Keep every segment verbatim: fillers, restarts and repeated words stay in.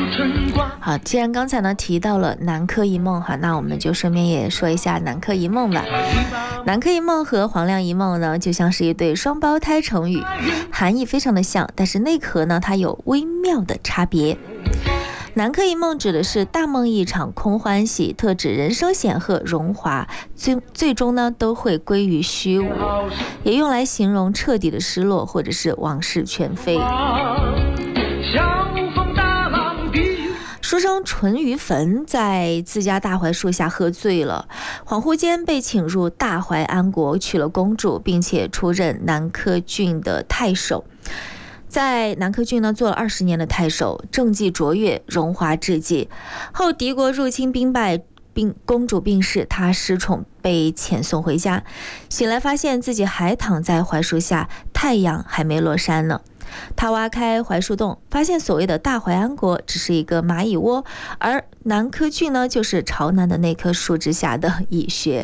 好，既然刚才呢提到了南柯一梦哈，那我们就顺便也说一下南柯一梦吧。南柯一梦和黄粱一梦呢，就像是一对双胞胎成语，含义非常的像，但是内核呢它有微妙的差别。南柯一梦指的是大梦一场空欢喜，特指人生显赫荣华，最最终呢都会归于虚无，也用来形容彻底的失落或者是往事全非。书生淳于棼在自家大槐树下喝醉了，恍惚间被请入大槐安国，娶了公主，并且出任南柯郡的太守。在南柯郡呢做了二十年的太守，政绩卓越，荣华至极。后敌国入侵兵败，并公主病逝，他失宠被遣送回家，醒来发现自己还躺在槐树下，太阳还没落山呢。他挖开槐树洞，发现所谓的大槐安国只是一个蚂蚁窝，而南柯郡呢就是朝南的那棵树之下的蚁穴。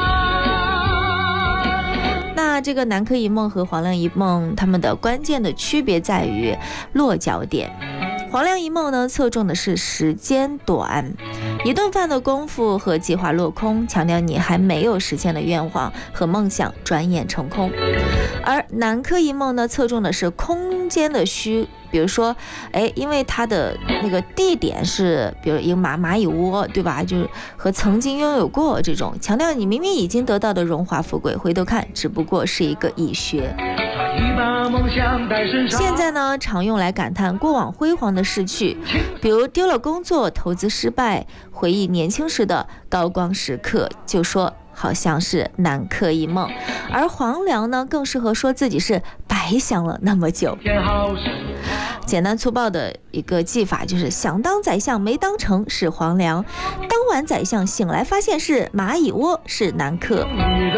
那这个南柯一梦和黄粱一梦，它们的关键的区别在于落脚点。黄粱一梦呢，侧重的是时间短，一顿饭的功夫和计划落空，强调你还没有实现的愿望和梦想转眼成空。而南柯一梦呢，侧重的是空间的虚，比如说，哎，因为它的那个地点是，比如一个蚂蚂蚁窝，对吧？就是和曾经拥有过这种，强调你明明已经得到的荣华富贵，回头看只不过是一个蚁穴。现在呢，常用来感叹过往辉煌的逝去，比如丢了工作、投资失败，回忆年轻时的高光时刻，就说好像是南柯一梦。而黄粱呢，更适合说自己是白想了那么久。简单粗暴的一个技法就是想当宰相没当成是黄粱，当完宰相醒来发现是蚂蚁窝是南柯。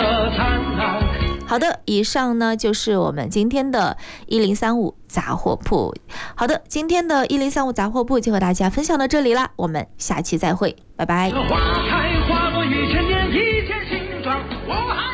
好的，以上呢就是我们今天的一零三五杂货铺。好的，今天的一零三五杂货铺就和大家分享到这里啦，我们下期再会，拜拜。花开花落一千年，一见形状。